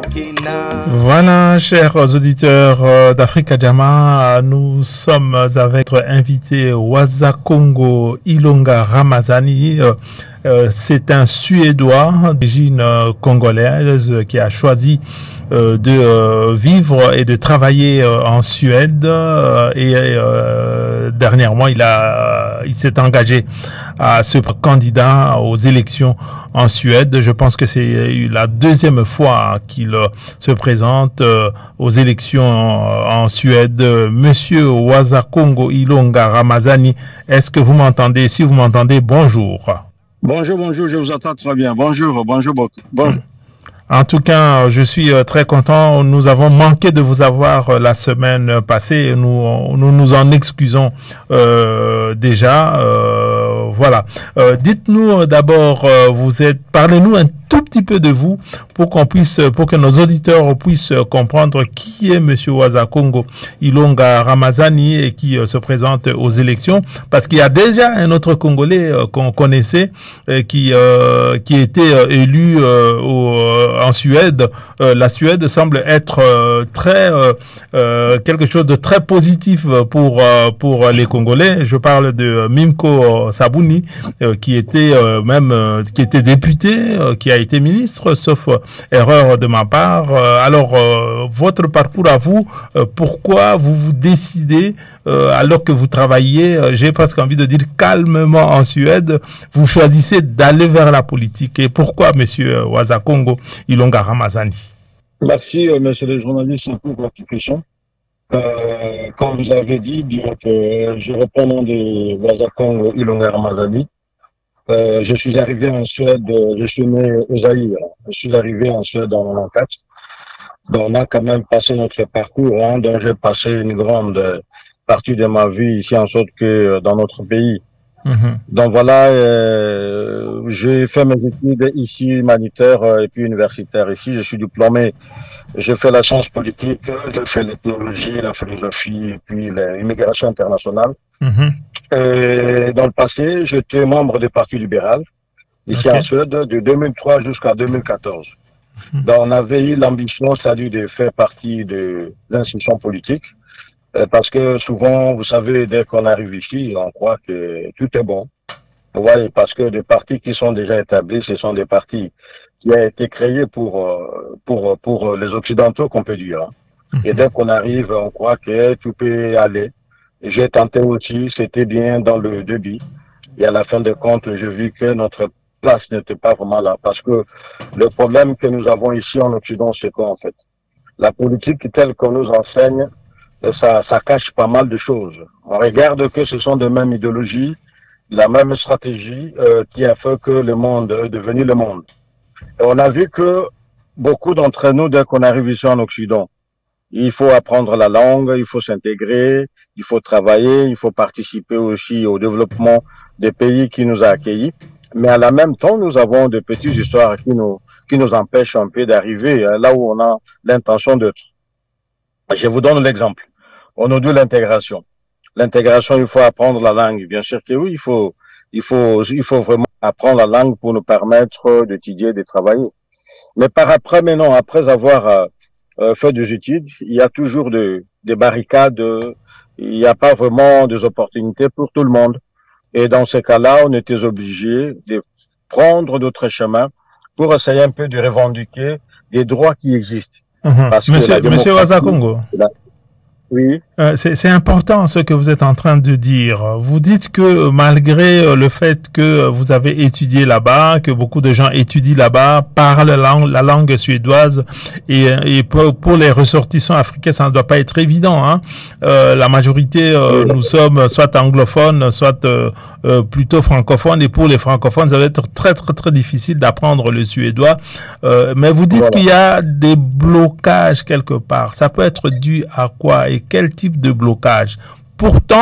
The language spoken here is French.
Voilà, chers auditeurs d'Africa Jama, nous sommes avec notre invité Waza Congo Ilonga Ramazani. C'est un Suédois d'origine congolaise qui a choisi de vivre et de travailler en Suède et dernièrement il s'est engagé à se candidat aux élections en Suède. Je pense que c'est la deuxième fois qu'il se présente aux élections en Suède. Monsieur Waza Congo Ilonga Ramazani, est-ce que vous m'entendez? Si vous m'entendez, bonjour. Bonjour, je vous entends très bien. Bonjour beaucoup. Bon. En tout cas, je suis très content. Nous avons manqué de vous avoir la semaine passée. Nous nous en excusons déjà. Voilà. Dites-nous d'abord, parlez-nous un tout petit peu de vous pour que nos auditeurs puissent comprendre qui est Monsieur Waza Congo Ilonga Ramazani et qui se présente aux élections. Parce qu'il y a déjà un autre Congolais qu'on connaissait qui était élu en Suède. La Suède semble être quelque chose de très positif pour les Congolais. Je parle de Mimko Sabuni qui était député, qui a été ministre, sauf erreur de ma part. Alors, votre parcours à vous, pourquoi vous décidez, alors que vous travaillez, j'ai presque envie de dire calmement en Suède, vous choisissez d'aller vers la politique? Et pourquoi, Monsieur Waza Congo Ilonga Ramazani? Merci, monsieur le journaliste, pour votre question. Comme vous avez dit, bien que je réponds au nom de Waza Congo Ilonga Ramazani. Je suis arrivé en Suède, je suis né au Zaïre. Je suis arrivé en Suède en 1994. Donc, on a quand même passé notre parcours, dont j'ai passé une grande partie de ma vie ici en sorte que dans notre pays. Mm-hmm. Donc voilà, j'ai fait mes études ici humanitaires et puis universitaires ici. Je suis diplômé. J'ai fait la science politique, j'ai fait l'ethnologie, la philosophie et puis l'immigration internationale. Mm-hmm. Et dans le passé, j'étais membre du Parti libéral, ici en Suède, de 2003 jusqu'à 2014. Mm-hmm. Donc, on avait eu l'ambition, c'est-à-dire de faire partie de l'institution politique, parce que souvent, vous savez, dès qu'on arrive ici, on croit que tout est bon. Vous voyez, parce que des partis qui sont déjà établis, ce sont des partis qui ont été créés pour les Occidentaux, qu'on peut dire. Mm-hmm. Et dès qu'on arrive, on croit que tout peut aller. J'ai tenté aussi, c'était bien dans le débit. Et à la fin de compte, j'ai vu que notre place n'était pas vraiment là. Parce que le problème que nous avons ici en Occident, c'est quoi en fait? La politique telle qu'on nous enseigne, ça cache pas mal de choses. On regarde que ce sont des mêmes idéologies, la même stratégie qui a fait que le monde est devenu le monde. Et on a vu que beaucoup d'entre nous, dès qu'on arrive ici en Occident, il faut apprendre la langue, il faut s'intégrer, il faut travailler, il faut participer aussi au développement des pays qui nous ont accueillis. Mais à la même temps, nous avons de petites histoires qui nous empêchent un peu d'arriver là où on a l'intention d'être. Je vous donne l'exemple. On nous dit l'intégration. L'intégration, il faut apprendre la langue. Bien sûr que oui, il faut vraiment apprendre la langue pour nous permettre d'étudier, de travailler. Mais après avoir fait des études, il y a toujours des barricades, il n'y a pas vraiment des opportunités pour tout le monde. Et dans ce cas-là, on était obligé de prendre d'autres chemins pour essayer un peu de revendiquer des droits qui existent. Mm-hmm. Monsieur Waza Congo. Oui. C'est important ce que vous êtes en train de dire. Vous dites que malgré le fait que vous avez étudié là-bas, que beaucoup de gens étudient là-bas, parlent la langue suédoise, et pour les ressortissants africains, ça ne doit pas être évident. Hein. La majorité, nous sommes soit anglophones, soit plutôt francophones, et pour les francophones, ça va être très très très difficile d'apprendre le suédois. Mais vous dites qu'il y a des blocages quelque part. Ça peut être dû à quoi et quel type de blocage? Pourtant,